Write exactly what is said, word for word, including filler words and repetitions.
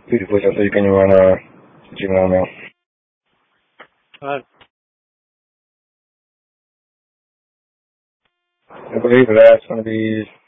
Beautiful, so you can run a Gmail mail. Uh, I believe that's going to be